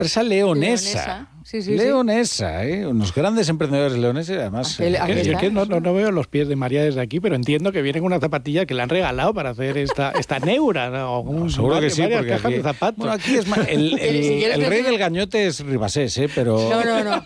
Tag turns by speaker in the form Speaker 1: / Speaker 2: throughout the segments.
Speaker 1: Empresa leonesa. Leonesa, unos grandes emprendedores leoneses, además.
Speaker 2: No veo los pies de María desde aquí, pero entiendo que vienen unas zapatillas que le han regalado para hacer esta neura, ¿no?
Speaker 1: Seguro que sí, porque
Speaker 2: cajas de zapatos.
Speaker 1: Bueno, aquí es el rey del gañote es Ribasés, pero...
Speaker 3: No.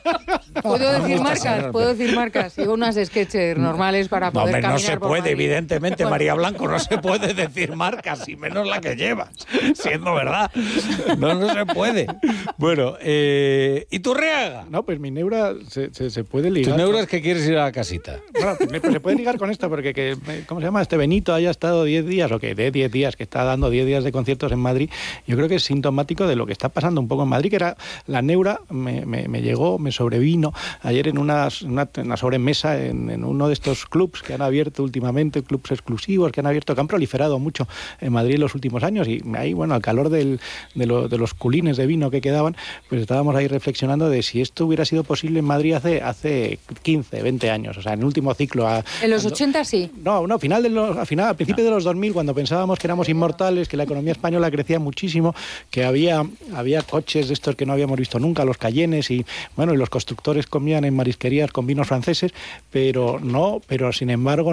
Speaker 3: Puedo decir marcas. Digo unas sketches normales para poder caminar.
Speaker 1: No se puede,
Speaker 3: Madrid.
Speaker 1: evidentemente, María Blanco, no se puede decir marcas, y menos la que llevas, siendo verdad. No se puede. Bueno, ¿y tu Reaga?
Speaker 2: No, pues mi neura se puede ligar.
Speaker 1: ¿Tu neura es que quieres ir a la casita?
Speaker 2: Bueno, pues se puede ligar con esto, porque ¿cómo se llama? Este Benito haya estado 10 días, o que de 10 días, que está dando 10 días de conciertos en Madrid. Yo creo que es sintomático de lo que está pasando un poco en Madrid, que era la neura, me llegó, me sobrevino ayer en una sobremesa en uno de estos clubs que han abierto últimamente, clubs exclusivos que han proliferado mucho en Madrid en los últimos años, y ahí, bueno, al calor de los culines de vino que quedaban, pues estábamos ahí reflexionando de si esto hubiera sido posible en Madrid hace 15, 20 años, o sea, en el último ciclo.
Speaker 3: En los 80 sí.
Speaker 2: No, al principio de los 2000, cuando pensábamos que éramos inmortales, que la economía española crecía muchísimo, que había coches de estos que no habíamos visto nunca, los Cayennes, y bueno, y los constructores comían en marisquerías con vinos franceses, pero sin embargo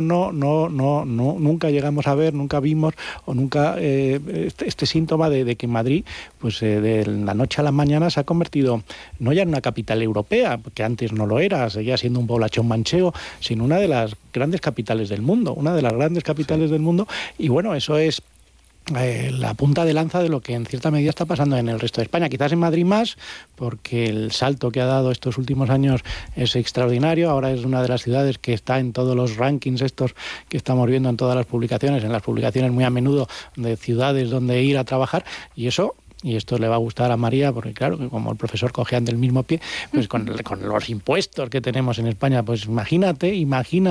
Speaker 2: nunca llegamos a ver, nunca vimos, o nunca este síntoma de que Madrid, pues de la noche a la mañana se ha convertido no ya en una capital europea, que antes no lo era, seguía siendo un poblachón manchego, sino una de las grandes capitales del mundo, del mundo, y bueno, eso es la punta de lanza de lo que en cierta medida está pasando en el resto de España. Quizás en Madrid más, porque el salto que ha dado estos últimos años es extraordinario. Ahora es una de las ciudades que está en todos los rankings estos que estamos viendo en todas las publicaciones, muy a menudo de ciudades donde ir a trabajar, y esto le va a gustar a María, porque claro, que como el profesor cojean del mismo pie, pues con los impuestos que tenemos en España, pues imagínate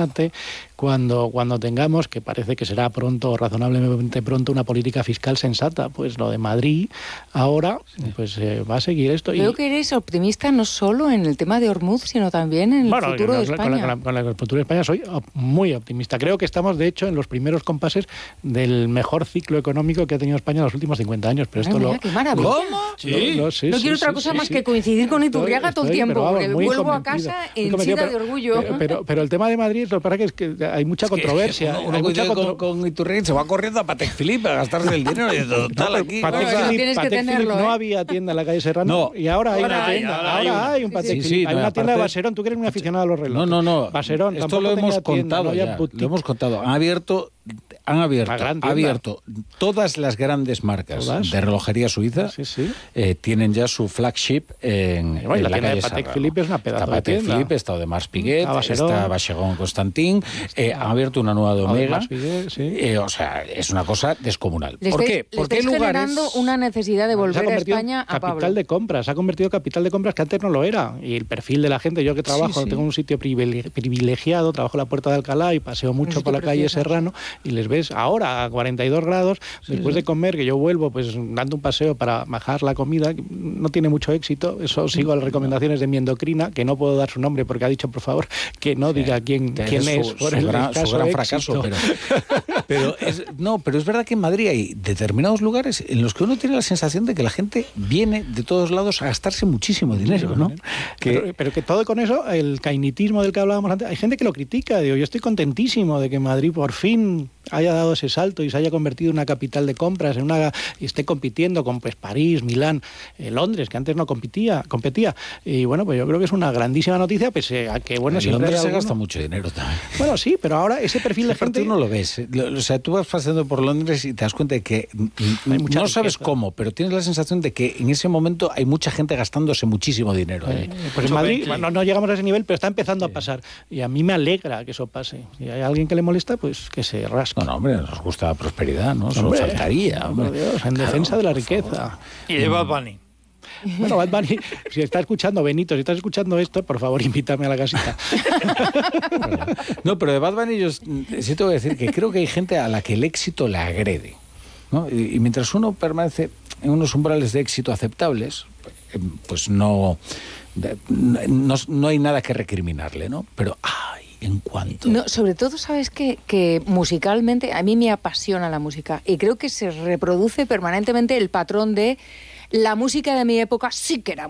Speaker 2: cuando tengamos, que parece que será pronto, razonablemente pronto, una política fiscal sensata, pues lo de Madrid ahora, pues va a seguir esto.
Speaker 3: Creo que eres optimista no solo en el tema de Ormuz, sino también en el futuro de España.
Speaker 2: Con el futuro de España soy muy optimista. Creo que estamos, de hecho, en los primeros compases del mejor ciclo económico que ha tenido España en los últimos 50 años. Pero esto
Speaker 3: mira, qué maravilla.
Speaker 1: ¿Cómo?
Speaker 3: No quiero otra cosa más que coincidir con Iturriaga todo el tiempo, porque vuelvo a casa henchida de orgullo.
Speaker 2: Pero el tema de Madrid, lo que pasa es que hay mucha controversia.
Speaker 1: Con Iturriaga se va corriendo a Patek Philippe a gastarse el dinero.
Speaker 3: Patek Philippe
Speaker 2: no había tienda en la calle Serrano, y ahora hay una tienda. Ahora hay un Patek Philippe. Hay una tienda de Baserón. Tú que eres muy aficionado a los relojes.
Speaker 1: No.
Speaker 2: Baserón,
Speaker 1: esto lo hemos contado ya. Lo hemos contado. Han abierto todas las grandes marcas de relojería suiza. Tienen ya su flagship en la calle
Speaker 2: Patek Philippe es una pedazo de
Speaker 1: Patek
Speaker 2: tienda.
Speaker 1: Philippe, está de Mars Piguet, está Vacheron Constantin, han abierto una nueva de Omega. O sea, es una cosa descomunal. ¿Por qué? Porque
Speaker 3: estáis generando una necesidad de volver a España a Pablo.
Speaker 2: Capital de compras, ha convertido capital de compras que antes no lo era. Y el perfil de la gente, yo que trabajo, tengo un sitio privilegiado, trabajo en la Puerta de Alcalá y paseo mucho por la calle Serrano, y les ves ahora a 42 grados, después de comer, que yo vuelvo pues dando un paseo para bajar la comida, no tiene mucho éxito. Eso sigo las recomendaciones de mi endocrina, que no puedo dar su nombre porque ha dicho, por favor, que no diga quién es por el gran fracaso.
Speaker 1: Pero es verdad que en Madrid hay determinados lugares en los que uno tiene la sensación de que la gente viene de todos lados a gastarse muchísimo dinero, ¿no?
Speaker 2: Pero que todo con eso, el cainitismo del que hablábamos antes, hay gente que lo critica. Digo, yo estoy contentísimo de que Madrid por fin haya dado ese salto y se haya convertido en una capital de compras, y esté compitiendo con pues París, Milán, Londres, que antes no competía. Y bueno, pues yo creo que es una grandísima noticia, pese a que bueno, siempre
Speaker 1: Londres se gasta mucho dinero también.
Speaker 2: Bueno, sí, pero ahora ese perfil de gente...
Speaker 1: Tú no lo ves. O sea, tú vas paseando por Londres y te das cuenta de que no sabes cómo, pero tienes la sensación de que en ese momento hay mucha gente gastándose muchísimo dinero.
Speaker 2: Pues en Madrid no llegamos a ese nivel, pero está empezando a pasar. Y a mí me alegra que eso pase. Si hay alguien que le molesta, pues que se rasque.
Speaker 1: No, hombre, nos gusta la prosperidad, ¿no? Solo faltaría.
Speaker 2: Hombre, Dios, en defensa de la riqueza.
Speaker 4: Y de Bad Bunny.
Speaker 2: Bueno, Bad Bunny, si está escuchando, Benito, si estás escuchando esto, por favor, invítame a la casita.
Speaker 1: No, pero de Bad Bunny yo sí te voy a decir que creo que hay gente a la que el éxito le agrede, ¿no? Y mientras uno permanece en unos umbrales de éxito aceptables, pues no hay nada que recriminarle, ¿no? Pero, en cuanto...
Speaker 3: No, sobre todo, ¿sabes qué? Que musicalmente, a mí me apasiona la música y creo que se reproduce permanentemente el patrón de la música de mi época sí que era